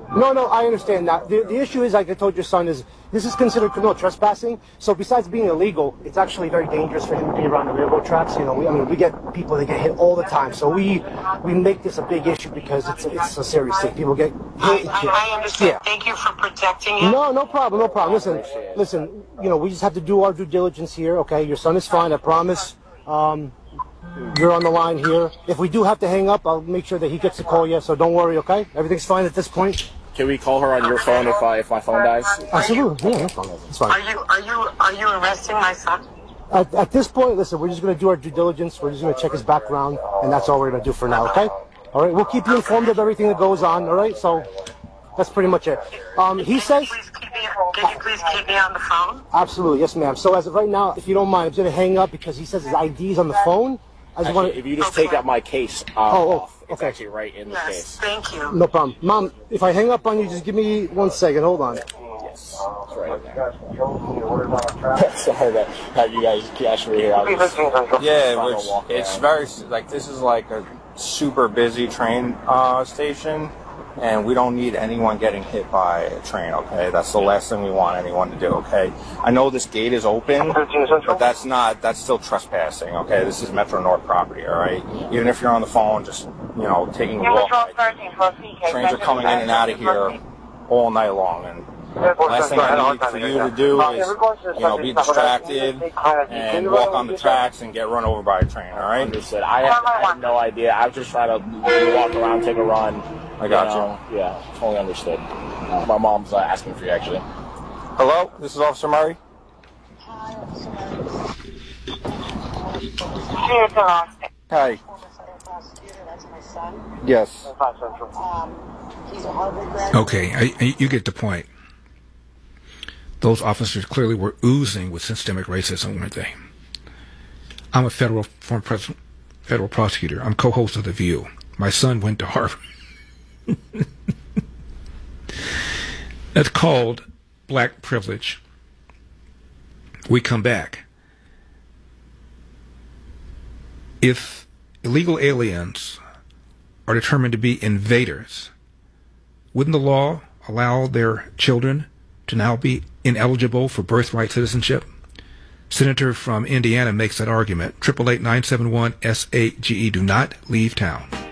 No, I understand that. The issue is, like I told your son, is this is considered criminal trespassing. So besides being illegal, it's actually very dangerous for him to be around the railroad tracks. You know, we get people that get hit all the time. So we make this a big issue because it's a serious thing. People get hit. I understand. Yeah. Thank you for protecting him. No problem. Listen. You know, we just have to do our due diligence here. Okay, your son is fine. I promise. You're on the line here. If we do have to hang up, I'll make sure that he gets to call you. So don't worry. Okay, everything's fine at this point. Can we call her on your phone if my phone dies? Absolutely. Yeah, no problem. It's fine. Are you arresting my son? At this point, listen, we're just going to do our due diligence. We're just going to check his background, and that's all we're going to do for now, okay? All right, we'll keep you informed of everything that goes on, all right? So that's pretty much it. He says... Can you please keep me on the phone? Absolutely, yes, ma'am. So as of right now, if you don't mind, I'm going to hang up because he says his ID's on the phone. If you just take out my case off, it's actually right in the case. Yes, thank you. No problem. Mom, if I hang up on you, just give me 1 second. Hold on. Yes, it's right there. Sorry that you guys catch me here. Yeah, it's very, like, this is like a super busy train station, and we don't need anyone getting hit by a train, okay? That's the last thing we want anyone to do, okay? I know this gate is open, but that's still trespassing, okay? This is Metro North property, all right? Even if you're on the phone, just, you know, taking a walk. Trains are coming in and out of here all night long, and last thing I need for you to do is, you know, be distracted and walk on the tracks and get run over by a train, all right? Understood. I have no idea. I was just trying to walk around, take a run. I got you. Yeah, totally understood. My mom's asking for you, actually. Hello? This is Officer Murray? Hi, Officer Murray. Hi. That's my son. Yes. He's a Harvard graduate. Okay, you get the point. Those officers clearly were oozing with systemic racism, weren't they? I'm a federal prosecutor. I'm co-host of The View. My son went to Harvard. That's called black privilege. We come back. If illegal aliens are determined to be invaders, wouldn't the law allow their children to now be ineligible for birthright citizenship? Senator from Indiana makes that argument. 888-971-SAGE. Do not leave town.